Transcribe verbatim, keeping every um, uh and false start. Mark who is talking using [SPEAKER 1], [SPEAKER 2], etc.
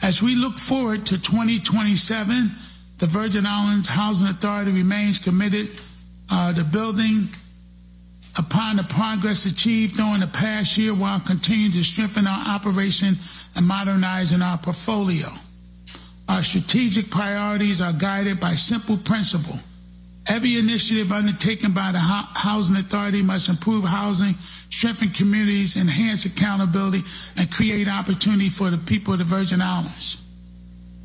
[SPEAKER 1] As we look forward to twenty twenty-seven, the Virgin Islands Housing Authority remains committed uh, to building upon the progress achieved during the past year while continuing to strengthen our operation and modernizing our portfolio. Our strategic priorities are guided by simple principle. Every initiative undertaken by the Housing Authority must improve housing, strengthen communities, enhance accountability, and create opportunity for the people of the Virgin Islands.